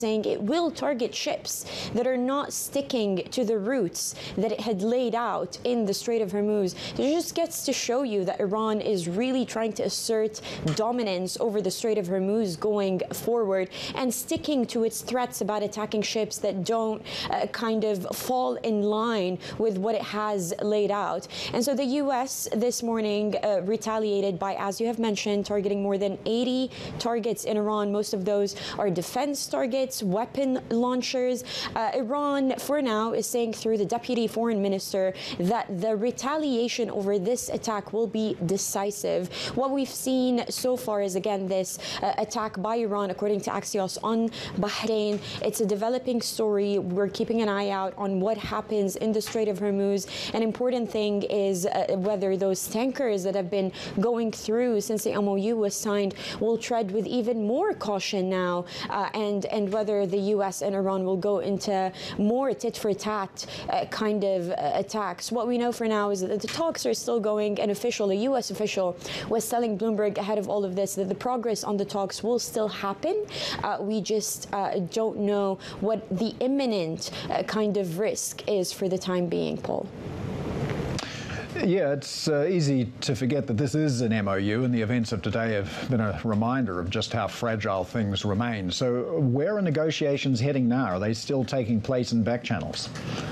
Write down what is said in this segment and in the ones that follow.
saying it will target ships that are not sticking to the routes that it had laid out in the Strait of Hormuz. It just gets to show you that Iran is really trying to assert dominance over the Strait of Hormuz going forward and sticking to its threats about attacking ships that don't kind of fall in line with what it has laid out. And so the U.S. this morning retaliated by, as you have mentioned, targeting more than 80 targets in Iran. Most of those are defense targets, weapon launchers. Iran, for now, is saying through the deputy foreign minister that the retaliation over this attack will be decisive. What we've seen so far is, again, this attack by Iran, according to Axios, on Bahrain. It's a developing story. We're keeping an eye out on what happens in the Strait of Hormuz. An important thing is whether those tankers that have been going through since the MOU was signed will tread with even more caution now, and whether the U.S. and Iran will go into more tit-for-tat kind of attacks. What we know for now is that the talks are still going. An official, a U.S. official, was telling Bloomberg ahead of all of this that the progress on the talks will still happen. We just don't know what the imminent kind of risk is for the time being, Paul. Yeah, it's easy to forget that this is an MOU, and the events of today have been a reminder of just how fragile things remain. So where are negotiations heading now? Are they still taking place in back channels?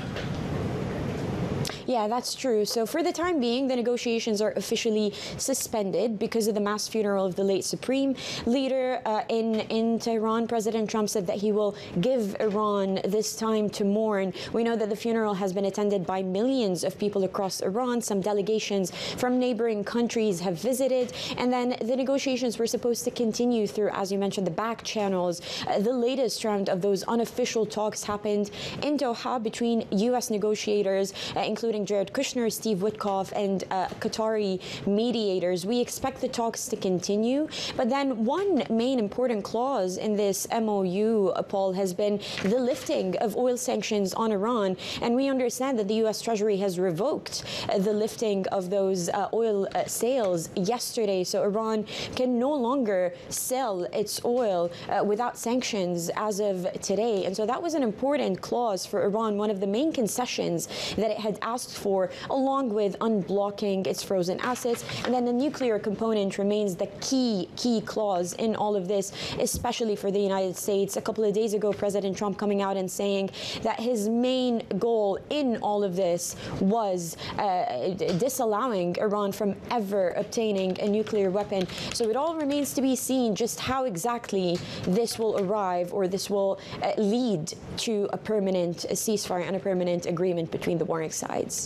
Yeah, that's true. So for the time being, the negotiations are officially suspended because of the mass funeral of the late Supreme Leader in Tehran. President Trump said that he will give Iran this time to mourn. We know that the funeral has been attended by millions of people across Iran. Some delegations from neighboring countries have visited. And then the negotiations were supposed to continue through, as you mentioned, the back channels. The latest round of those unofficial talks happened in Doha between U.S. negotiators, including Jared Kushner, Steve Witkoff, and Qatari mediators. We expect the talks to continue. But then one main important clause in this MOU, Paul, has been the lifting of oil sanctions on Iran. And we understand that the U.S. Treasury has revoked the lifting of those oil sales yesterday. So Iran can no longer sell its oil without sanctions as of today. And so that was an important clause for Iran, one of the main concessions that it had asked for, along with unblocking its frozen assets. And then the nuclear component remains the key clause in all of this, especially for the United States. A couple of days ago, President Trump coming out and saying that his main goal in all of this was disallowing Iran from ever obtaining a nuclear weapon. So it all remains to be seen just how exactly this will arrive, or this will lead to a permanent ceasefire and a permanent agreement between the warring sides.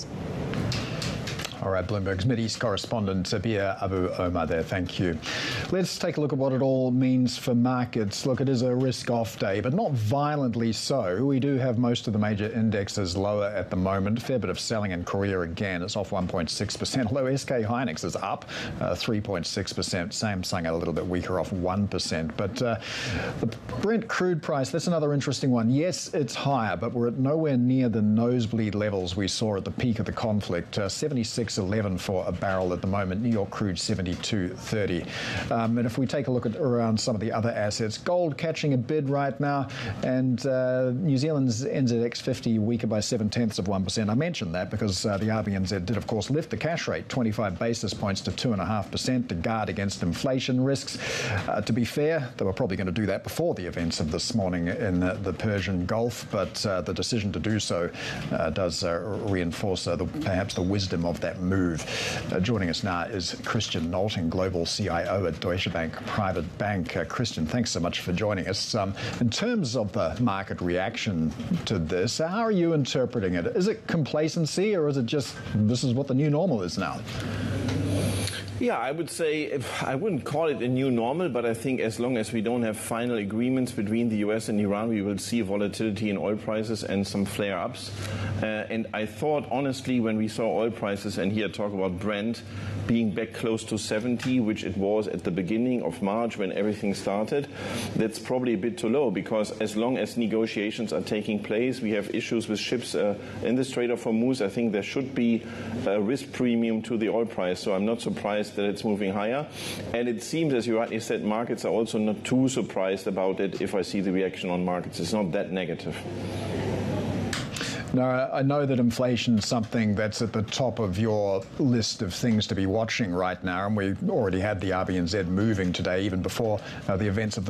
All right, Bloomberg's Mideast correspondent Sabia Abu Omar there. Thank you. Let's take a look at what it all means for markets. Look, it is a risk-off day, but not violently so. We do have most of the major indexes lower at the moment. A fair bit of selling in Korea again. It's off 1.6%, although SK Hynix is up 3.6%. Samsung a little bit weaker, off 1%. But the Brent crude price, that's another interesting one. Yes, it's higher, but we're at nowhere near the nosebleed levels we saw at the peak of the conflict. 76.11 for a barrel at the moment. New York crude 72.30. And if we take a look at around some of the other assets, gold catching a bid right now, and New Zealand's NZX 50 weaker by 0.7%. I mentioned that because the RBNZ did, of course, lift the cash rate 25 basis points to 2.5% to guard against inflation risks. To be fair, they were probably going to do that before the events of this morning in the Persian Gulf, but the decision to do so does reinforce perhaps the wisdom of that move. Joining us now is Christian Nolting, Global CIO at Deutsche Bank Private Bank. Christian, thanks so much for joining us. In terms of the market reaction to this, how are you interpreting it? Is it complacency, or is it just this is what the new normal is now? Yeah, I would say I wouldn't call it a new normal, but I think as long as we don't have final agreements between the US and Iran, we will see volatility in oil prices and some flare-ups. And I thought, honestly, when we saw oil prices, and here talk about Brent, being back close to 70, which it was at the beginning of March when everything started, that's probably a bit too low, because as long as negotiations are taking place, we have issues with ships in the Strait of Hormuz. I think there should be a risk premium to the oil price. So I'm not surprised suggest that it's moving higher. And it seems, as you rightly said, markets are also not too surprised about it. If I see the reaction on markets, it's not that negative. Now, I know that inflation is something that's at the top of your list of things to be watching right now, and we already had the RBNZ moving today, even before the events of the